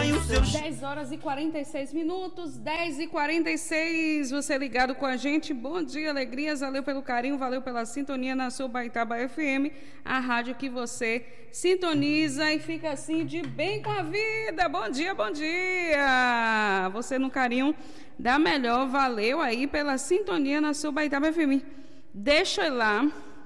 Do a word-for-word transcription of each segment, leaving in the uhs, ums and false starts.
e o seu... dez horas e quarenta e seis minutos, dez e quarenta e seis, você ligado com a gente, bom dia, alegrias, valeu pelo carinho, valeu pela sintonia na sua Baitaba F M, a rádio que você sintoniza e fica assim de bem com a vida, bom dia, bom dia, você no carinho da melhor, valeu aí pela sintonia na sua Baitaba F M, deixa eu ir lá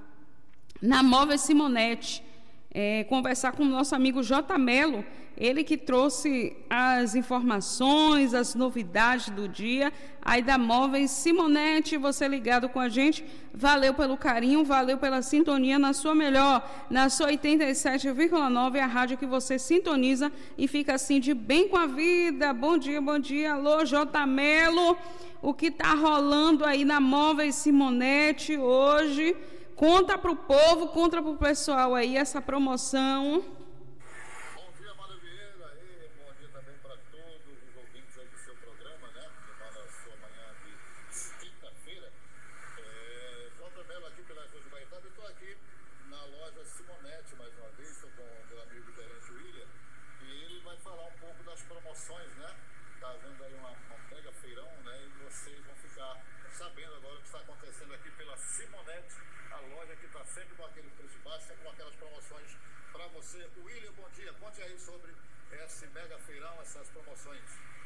na Móveis Simonete, É, conversar com o nosso amigo J. Melo, ele que trouxe as informações, as novidades do dia, aí da Móveis Simonete, você ligado com a gente, valeu pelo carinho, valeu pela sintonia na sua melhor, na sua oitenta e sete vírgula nove, a rádio que você sintoniza e fica assim de bem com a vida, bom dia, bom dia, alô J. Melo, o que está rolando aí na Móveis Simonete hoje? Conta para o povo, conta para o pessoal aí essa promoção. Bom dia, Mário Vieira, e bom dia também para todos os ouvintes aí do seu programa, né? Que manda a sua manhã de quinta-feira. É, J. Melo aqui pelas ruas de Baitaba. Eu estou aqui na loja Simonete mais uma vez, estou com o meu amigo gerente William, e ele vai falar um pouco das promoções, né? Está havendo aí uma, uma mega feirão, né? E vocês vão ficar sabendo agora o que está acontecendo aqui pela Simonete, a loja que está sempre com aquele preço baixo, sempre com aquelas promoções para você. William, bom dia. Conte aí sobre esse mega feirão, essas promoções.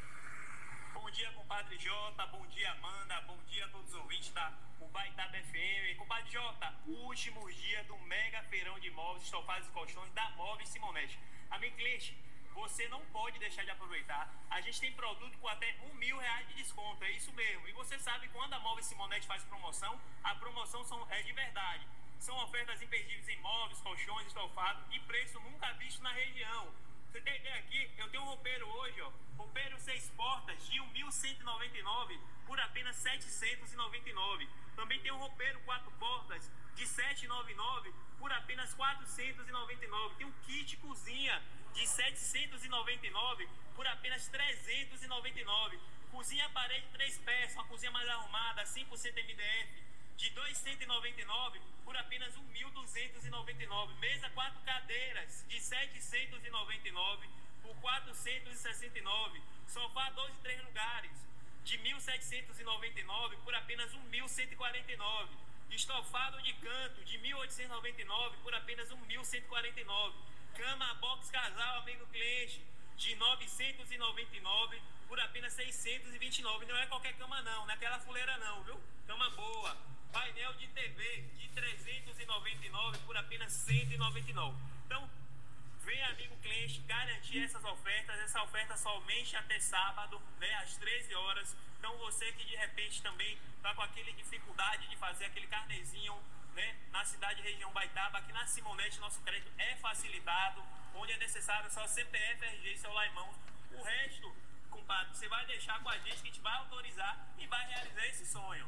Bom dia, compadre Jota. Bom dia, Amanda. Bom dia a todos os ouvintes da Baitaba F M. Compadre Jota, último dia do mega feirão de móveis, estofados e colchões da Móveis Simonete. Amigo cliente, você não pode deixar de aproveitar. A gente tem produto com até um mil reais de desconto, é isso mesmo. E você sabe, quando a Móveis Simonete faz promoção, a promoção são, é de verdade. São ofertas imperdíveis em móveis, colchões, estofados e preço nunca visto na região. Você tem ideia aqui? Eu tenho um roupeiro hoje, ó, roupeiro seis portas de mil cento e noventa e nove por apenas setecentos e noventa e nove. Também tem um roupeiro quatro portas de setecentos e noventa e nove por apenas quatrocentos e noventa e nove. Tem um kit cozinha de setecentos e noventa e nove por apenas trezentos e noventa e nove. Cozinha parede três peças, uma cozinha mais arrumada, cem por cento M D F, de duzentos e noventa e nove por apenas mil duzentos e noventa e nove. Mesa quatro cadeiras de setecentos e noventa e nove por quatrocentos e sessenta e nove. Sofá dois e três lugares de mil setecentos e noventa e nove por apenas mil cento e quarenta e nove. Estofado de canto de mil oitocentos e noventa e nove por apenas mil cento e quarenta e nove. Cama box casal, amigo cliente, de novecentos e noventa e nove por apenas seiscentos e vinte e nove. Não é qualquer cama não, não é aquela fuleira não, viu? Cama boa. Painel de T V de trezentos e noventa e nove por apenas cento e noventa e nove. Então, vem, amigo cliente, garantir essas ofertas. Essa oferta somente até sábado, né, às treze horas. Então, você que de repente também está com aquela dificuldade de fazer aquele carnezinho, né, na cidade e região Baitaba, aqui na Simonete nosso crédito é facilitado, onde é necessário só C P F, R G e celular em mãos. O resto, compadre, você vai deixar com a gente que a gente vai autorizar e vai realizar esse sonho.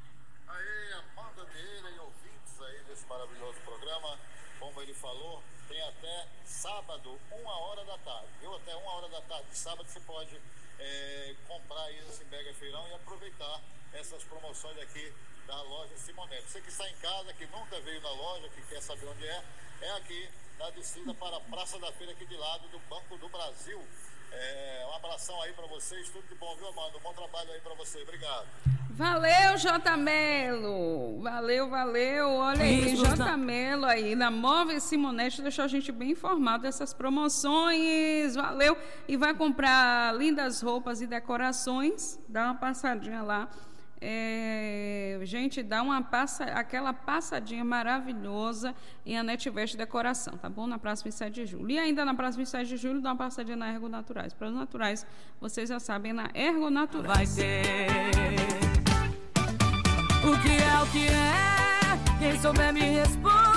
Aí, Amanda Vieira e ouvintes aí desse maravilhoso programa, como ele falou, tem até sábado, uma hora da tarde, viu? Até uma hora da tarde de sábado você pode é, comprar aí esse mega feirão e aproveitar essas promoções aqui da loja Simonete. Você que está em casa, que nunca veio na loja, que quer saber onde é, é aqui na descida para a Praça da Feira, aqui de lado do Banco do Brasil. É, um abração aí para vocês, tudo de bom, viu, Amanda? Um bom trabalho aí para você, obrigado. Valeu, J. Melo, valeu, valeu, olha aí, J. Melo aí, na Móveis Simonete, deixou a gente bem informado dessas promoções, valeu, e vai comprar lindas roupas e decorações, dá uma passadinha lá. É, gente, dá uma passa, aquela passadinha maravilhosa em Anete Veste Decoração, tá bom? Na Praça vinte e sete de julho. E ainda na Praça vinte e sete de julho, dá uma passadinha na Ergo Naturais. Para os naturais, vocês já sabem, na Ergo Naturais. Vai ter o que é o que é, quem souber me responde.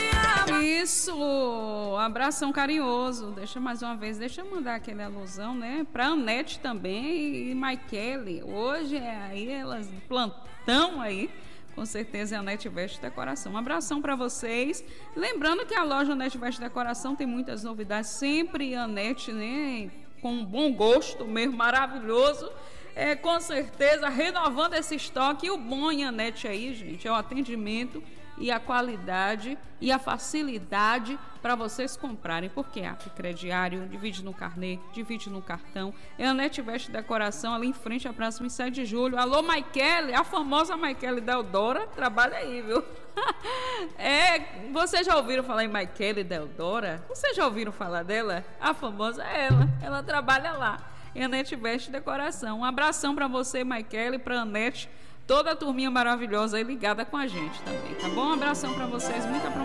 Isso, abração carinhoso. Deixa mais uma vez, deixa eu mandar aquele alusão, né? Pra Anete também e Maikele. Hoje é aí elas plantão aí. Com certeza é a Anete Veste Decoração. Um abração para vocês. Lembrando que a loja Anete Veste Decoração tem muitas novidades. Sempre a Anete, né? Com bom gosto mesmo, maravilhoso. É, com certeza, renovando esse estoque. E o bom em Anete aí, gente, é o atendimento e a qualidade e a facilidade para vocês comprarem, porque é app crediário, divide no carnê, divide no cartão. É a Netvest Decoração, ali em frente à Praça vinte e sete de julho. Alô, Maikele, a famosa Maikele Deodora, trabalha aí, viu? É, vocês já ouviram falar em Maikele Deodora? Vocês já ouviram falar dela? A famosa é ela, ela trabalha lá. É a Netvest Decoração. Um abração para você, Maikele, para a Anete, toda a turminha maravilhosa aí ligada com a gente também, tá bom? Um abração para vocês, muita promoção.